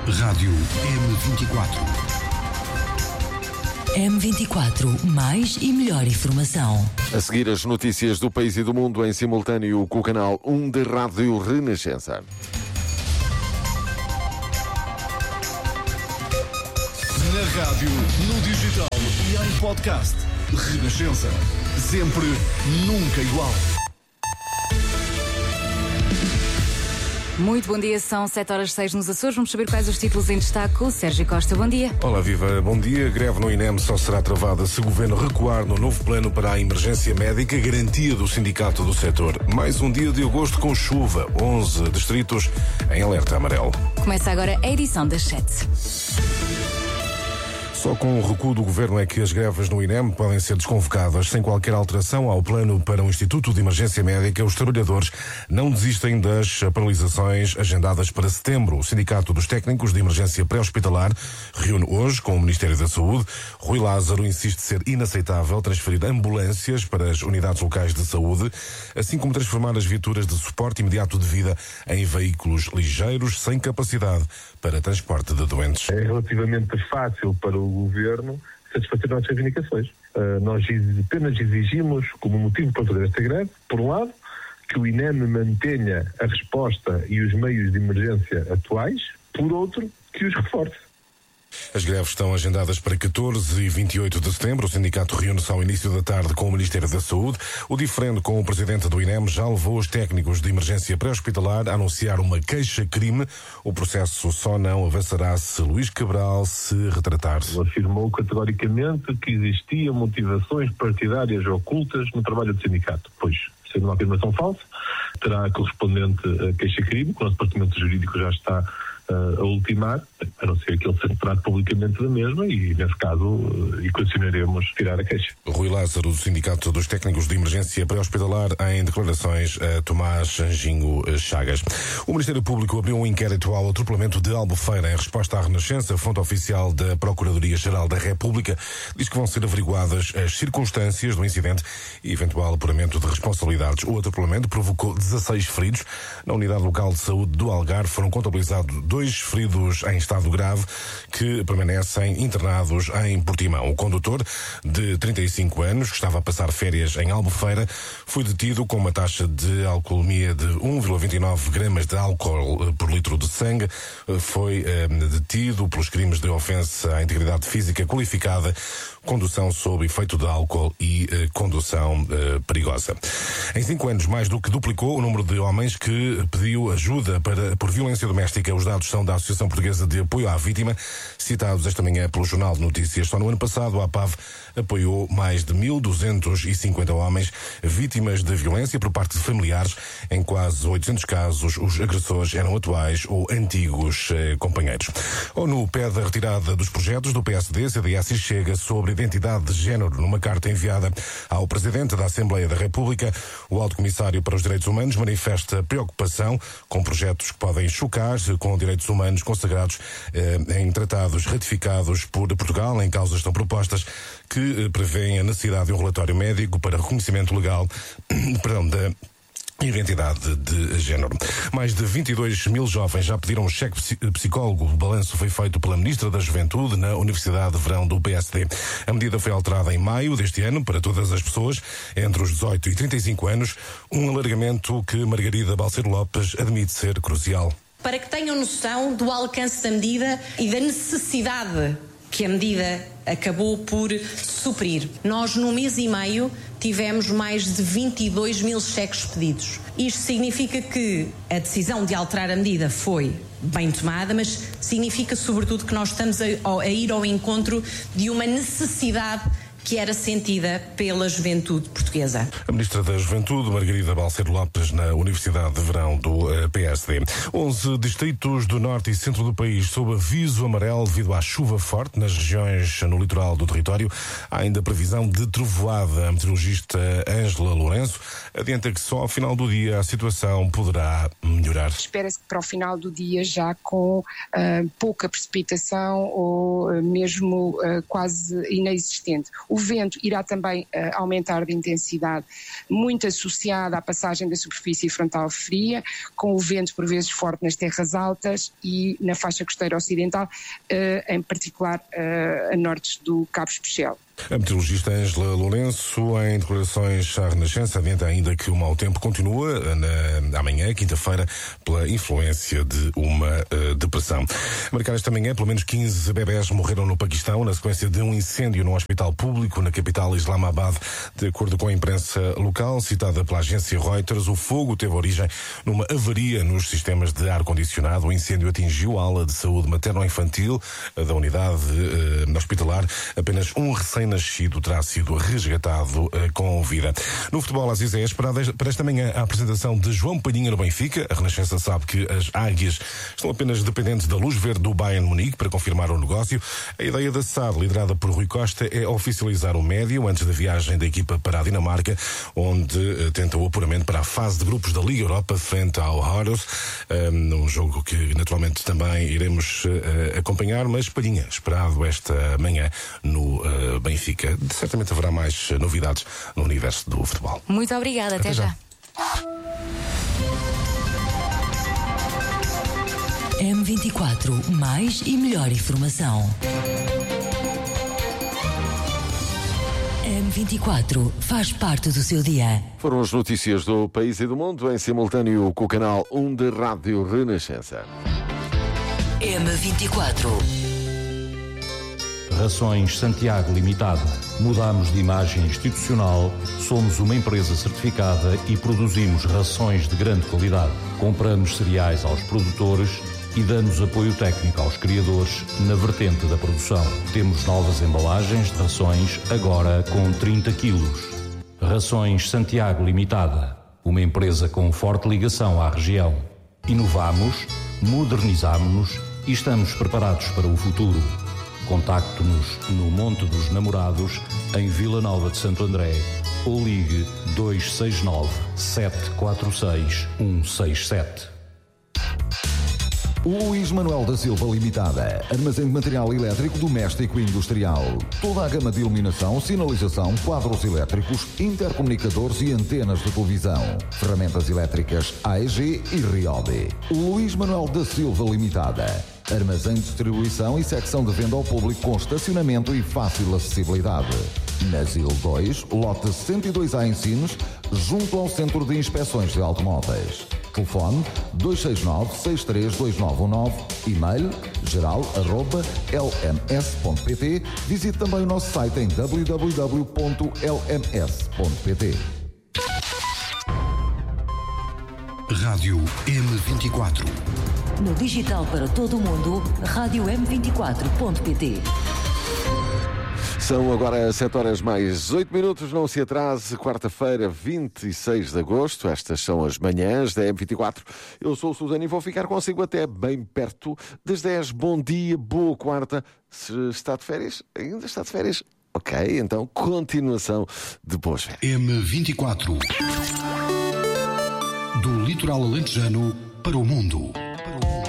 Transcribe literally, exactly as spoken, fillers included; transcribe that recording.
Rádio M vinte e quatro. M vinte e quatro, mais e melhor informação. A seguir as notícias do país e do mundo em simultâneo com o canal um da Rádio Renascença. Na rádio, no digital e em podcast. Renascença. Sempre, nunca igual. Muito bom dia, são sete horas e seis nos Açores. Vamos saber quais os títulos em destaque. O Sérgio Costa, bom dia. Olá, viva, bom dia. Greve no INEM só será travada se o Governo recuar no novo plano para a emergência médica, garantia do sindicato do setor. Mais um dia de agosto com chuva, onze distritos em alerta amarelo. Começa agora a edição das sete. Só com o recuo do Governo é que as greves no INEM podem ser desconvocadas. Sem qualquer alteração ao plano para o Instituto de Emergência Médica, os trabalhadores não desistem das paralisações agendadas para setembro. O Sindicato dos Técnicos de Emergência Pré-Hospitalar reúne hoje com o Ministério da Saúde. Rui Lázaro insiste ser inaceitável transferir ambulâncias para as unidades locais de saúde, assim como transformar as viaturas de suporte imediato de vida em veículos ligeiros sem capacidade para transporte de doentes. É relativamente fácil para o Governo satisfazer as nossas reivindicações. Uh, nós apenas exigimos, como motivo para fazer esta greve, por um lado, que o INEM mantenha a resposta e os meios de emergência atuais, por outro, que os reforce. As greves estão agendadas para catorze e vinte e oito de setembro. O sindicato reúne-se ao início da tarde com o Ministério da Saúde. O diferendo com o presidente do INEM já levou os técnicos de emergência pré-hospitalar a anunciar uma queixa-crime. O processo só não avançará se Luís Cabral se retratar. Ele afirmou categoricamente que existiam motivações partidárias ocultas no trabalho do sindicato. Pois, sendo uma afirmação falsa, terá a correspondente queixa-crime, que o nosso departamento jurídico já está Uh, a ultimar, a não ser que ele se retrate publicamente da mesma e, nesse caso, uh, equacionaremos tirar a queixa. Rui Lázaro, do Sindicato dos Técnicos de Emergência Pré-Hospitalar, em declarações a Tomás Anjinho Chagas. O Ministério Público abriu um inquérito ao atropelamento de Albufeira. Em resposta à Renascença, a fonte oficial da Procuradoria-Geral da República diz que vão ser averiguadas as circunstâncias do incidente e eventual apuramento de responsabilidades. O atropelamento provocou dezasseis feridos. Na unidade local de saúde do Algarve foram contabilizados dois feridos em estado grave que permanecem internados em Portimão. O condutor, de trinta e cinco anos, que estava a passar férias em Albufeira, foi detido com uma taxa de alcoolemia de um vírgula vinte e nove gramas de álcool por litro de sangue. Foi eh, detido pelos crimes de ofensa à integridade física qualificada, condução sob efeito de álcool e eh, condução eh, perigosa. Em cinco anos, mais do que duplicou o número de homens que pediu ajuda para, por violência doméstica. Os dados são da Associação Portuguesa de Apoio à Vítima, citados esta manhã pelo Jornal de Notícias. Só no ano passado, a APAV apoiou mais de mil duzentos e cinquenta homens vítimas de violência por parte de familiares. Em quase oitocentos casos, os agressores eram atuais ou antigos eh, companheiros. A ONU pede a retirada dos projetos do P S D, C D S e Chega sobre identidade de género numa carta enviada ao Presidente da Assembleia da República. O Alto Comissário para os Direitos Humanos manifesta preocupação com projetos que podem chocar com direitos humanos consagrados eh, em tratados ratificados por Portugal. Em causa estão propostas que eh, prevêem a necessidade de um relatório médico para reconhecimento legal perdão, da identidade de género. Mais de vinte e dois mil jovens já pediram um cheque psicólogo. O balanço foi feito pela Ministra da Juventude na Universidade de Verão do P S D. A medida foi alterada em maio deste ano para todas as pessoas entre os dezoito e trinta e cinco anos, um alargamento que Margarida Balseiro Lopes admite ser crucial. Para que tenham noção do alcance da medida e da necessidade que a medida acabou por suprir. Nós, num mês e meio, tivemos mais de vinte e dois mil cheques pedidos. Isto significa que a decisão de alterar a medida foi bem tomada, mas significa, sobretudo, que nós estamos a, a ir ao encontro de uma necessidade que era sentida pela juventude portuguesa. A Ministra da Juventude, Margarida Balseiro Lopes, na Universidade de Verão do uh, P S D. onze distritos do norte e centro do país sob aviso amarelo devido à chuva forte nas regiões no litoral do território. Há ainda previsão de trovoada. A meteorologista Ângela Lourenço adianta que só ao final do dia a situação poderá melhorar. Espera-se que para o final do dia, já com uh, pouca precipitação ou uh, mesmo uh, quase inexistente. O O vento irá também uh, aumentar de intensidade, muito associada à passagem da superfície frontal fria, com o vento por vezes forte nas terras altas e na faixa costeira ocidental, uh, em particular uh, a norte do Cabo Especial. A meteorologista Ângela Lourenço, em declarações à Renascença, adianta ainda que o mau tempo continua na, amanhã, quinta-feira, pela influência de uma uh, depressão. A marcar esta manhã, pelo menos quinze bebés morreram no Paquistão na sequência de um incêndio num hospital público na capital Islamabad. De acordo com a imprensa local, citada pela agência Reuters, o fogo teve origem numa avaria nos sistemas de ar-condicionado. O incêndio atingiu a ala de saúde materno-infantil da unidade uh, hospitalar. Apenas um recém nascido terá sido resgatado uh, com vida. No futebol, às vezes é esperada para esta manhã a apresentação de João Palhinha no Benfica. A Renascença sabe que as águias estão apenas dependentes da luz verde do Bayern Munique para confirmar o negócio. A ideia da S A D, liderada por Rui Costa, é oficializar o médio antes da viagem da equipa para a Dinamarca, onde uh, tenta o apuramento para a fase de grupos da Liga Europa frente ao Horus, um, um jogo que naturalmente também iremos uh, acompanhar, mas Palhinha esperado esta manhã no uh, Benfica. Benfica. Certamente haverá mais novidades no universo do futebol. Muito obrigada, até, até já. já. M vinte e quatro, mais e melhor informação. M vinte e quatro faz parte do seu dia. Foram as notícias do país e do mundo em simultâneo com o canal um da Rádio Renascença. M vinte e quatro. Rações Santiago Limitada. Mudamos de imagem institucional, somos uma empresa certificada e produzimos rações de grande qualidade. Compramos cereais aos produtores e damos apoio técnico aos criadores na vertente da produção. Temos novas embalagens de rações, agora com trinta quilos. Rações Santiago Limitada. Uma empresa com forte ligação à região. Inovamos, modernizamos-nos e estamos preparados para o futuro. Contacte-nos no Monte dos Namorados, em Vila Nova de Santo André, ou ligue dois seis nove, sete quatro seis, um seis sete. Luís Manuel da Silva Limitada. Armazém de material elétrico doméstico e industrial. Toda a gama de iluminação, sinalização, quadros elétricos, intercomunicadores e antenas de televisão. Ferramentas elétricas A E G e Ryobi. Luís Manuel da Silva Limitada. Armazém de distribuição e secção de venda ao público com estacionamento e fácil acessibilidade. Na Zil dois, lote cento e dois A em Sines, junto ao Centro de Inspeções de Automóveis. Telefone dois seis nove, seis três dois nove um nove, e-mail geral arroba l m s ponto p t. Visite também o nosso site em w w w ponto l m s ponto p t. Rádio M vinte e quatro. No digital para todo o mundo, rádio m vinte e quatro ponto p t. São agora sete horas mais oito minutos, não se atrase, quarta-feira, vinte e seis de agosto. Estas são as manhãs da M vinte e quatro. Eu sou o Susana e vou ficar consigo até bem perto das dez. Bom dia, boa quarta. Se está de férias, ainda está de férias? Ok, então continuação de boas férias. M vinte e quatro. Do litoral alentejano para o mundo.